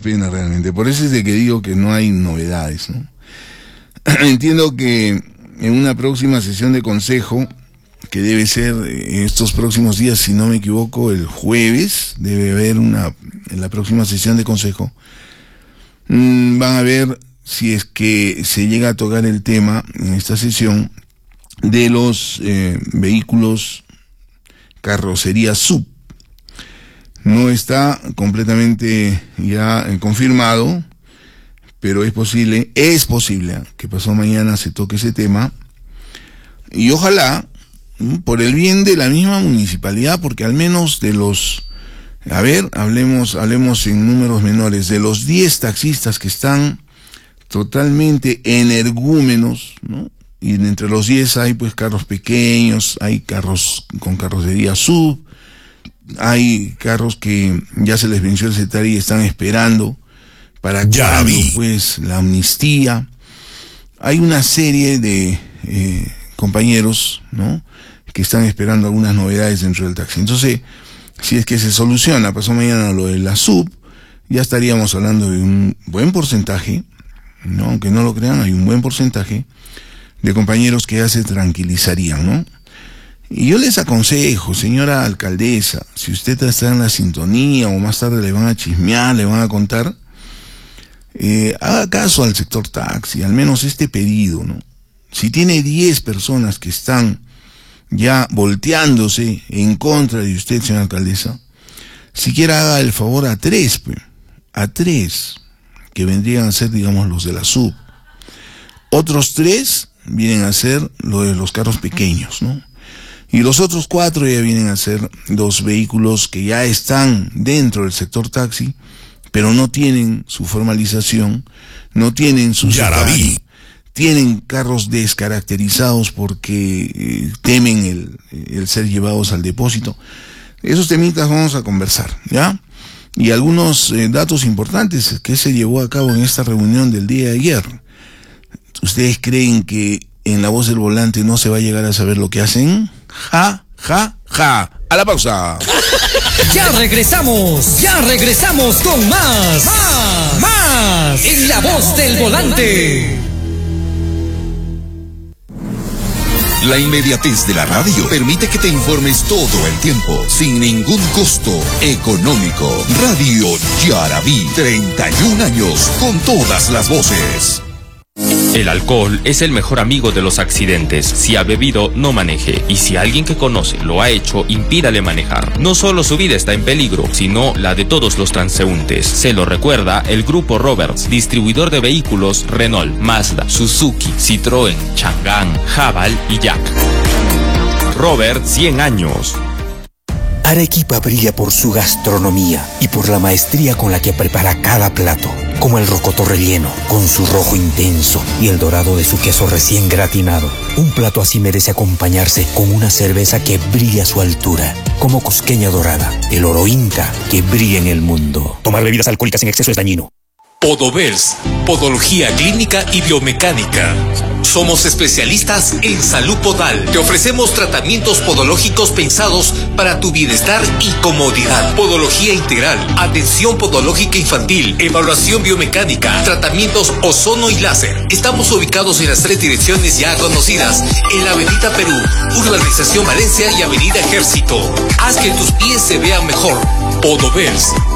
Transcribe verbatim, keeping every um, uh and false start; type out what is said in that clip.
pena realmente. Por eso es de que digo que no hay novedades, ¿no? Entiendo que en una próxima sesión de consejo, que debe ser estos próximos días, si no me equivoco, el jueves, debe haber una, en la próxima sesión de consejo, mmm, van a ver si es que se llega a tocar el tema en esta sesión de los eh, vehículos carrocería sub. No está completamente ya eh, confirmado, pero es posible, es posible que pasado mañana se toque ese tema, y ojalá, por el bien de la misma municipalidad, porque al menos de los, a ver, hablemos, hablemos en números menores, de los diez taxistas que están totalmente energúmenos, ¿no? Y entre los diez hay pues carros pequeños, hay carros con carrocería sub, hay carros que ya se les venció el CETARI y están esperando para que pues la amnistía. Hay una serie de eh, compañeros, ¿no?, que están esperando algunas novedades dentro del taxi. Entonces, si es que se soluciona pasado mañana lo de la sub, ya estaríamos hablando de un buen porcentaje, ¿no? Aunque no lo crean, hay un buen porcentaje de compañeros que ya se tranquilizarían, ¿no? Y yo les aconsejo, señora alcaldesa, si usted está en la sintonía o más tarde le van a chismear, le van a contar, eh, haga caso al sector taxi, al menos este pedido, ¿no? Si tiene diez personas que están ya volteándose en contra de usted, señora alcaldesa, siquiera haga el favor a tres, pues, a tres, que vendrían a ser, digamos, los de la sub. Otros tres vienen a ser lo de los carros pequeños, ¿no? Y los otros cuatro ya vienen a ser los vehículos que ya están dentro del sector taxi, pero no tienen su formalización, no tienen su CETARI, tienen carros descaracterizados porque eh, temen el, el ser llevados al depósito. Esos temitas vamos a conversar, ¿ya? Y algunos eh, datos importantes que se llevó a cabo en esta reunión del día de ayer. ¿Ustedes creen que en La Voz del Volante no se va a llegar a saber lo que hacen? Ja, ja, ja. A la pausa. Ya regresamos, ya regresamos con más, más, más en La Voz del Volante. La inmediatez de la radio permite que te informes todo el tiempo, sin ningún costo económico. Radio Yaraví, treinta y un años con todas las voces. El alcohol es el mejor amigo de los accidentes. Si ha bebido, no maneje. Y si alguien que conoce lo ha hecho, impídale manejar. No solo su vida está en peligro, sino la de todos los transeúntes. Se lo recuerda el Grupo Roberts, distribuidor de vehículos Renault, Mazda, Suzuki, Citroën, Chang'an, Haval y Jack. Robert, cien años. Arequipa brilla por su gastronomía y por la maestría con la que prepara cada plato, como el rocoto relleno, con su rojo intenso y el dorado de su queso recién gratinado. Un plato así merece acompañarse con una cerveza que brilla a su altura, como Cusqueña Dorada, el oro inca que brilla en el mundo. Tomar bebidas alcohólicas en exceso es dañino. Podovers, Podología Clínica y Biomecánica. Somos especialistas en salud podal. Te ofrecemos tratamientos podológicos pensados para tu bienestar y comodidad. Podología integral, atención podológica infantil, evaluación biomecánica, tratamientos ozono y láser. Estamos ubicados en las tres direcciones ya conocidas, en la Avenida Perú, Urbanización Valencia y Avenida Ejército. Haz que tus pies se vean mejor. Podovers,